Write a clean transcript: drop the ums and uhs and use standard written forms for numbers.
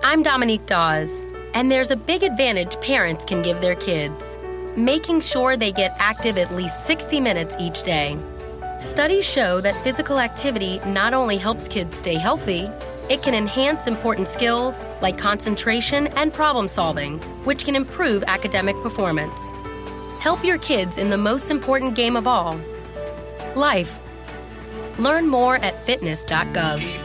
I'm Dominique Dawes, and there's a big advantage parents can give their kids: making sure they get active at least 60 minutes each day. Studies show that physical activity not only helps kids stay healthy, it can enhance important skills like concentration and problem solving, which can improve academic performance. Help your kids in the most important game of all, life. Learn more at fitness.gov.